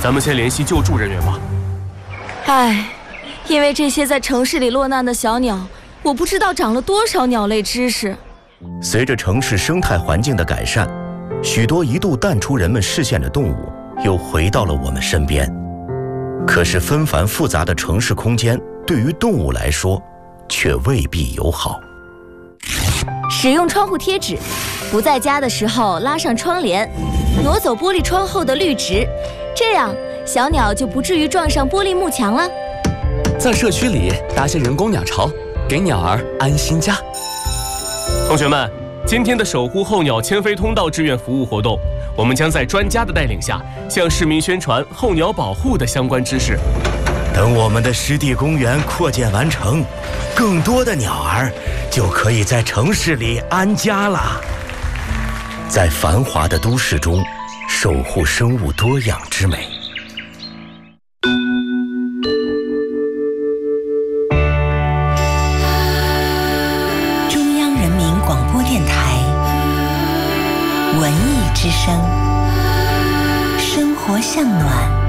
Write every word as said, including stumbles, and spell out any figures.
咱们先联系救助人员吧。 唉，因为这些在城市里落难的小鸟，我不知道长了多少鸟类知识。 随着城市生态环境的改善，许多一度淡出人们视线的动物又回到了我们身边。可是纷繁复杂的城市空间对于动物来说却未必友好。 使用窗户贴纸，不在家的时候拉上窗帘，挪走玻璃窗后的绿植，这样小鸟就不至于撞上玻璃幕墙了。 在社区里搭些人工鸟巢，给鸟儿安心家。 同学们，今天的守护候鸟迁飞通道志愿服务活动，我们将在专家的带领下，向市民宣传候鸟保护的相关知识。 等我们的湿地公园扩建完成，更多的鸟儿就可以在城市里安家了。在繁华的都市中，守护生物多样之美。 中央人民广播电台文艺之声，生活向暖。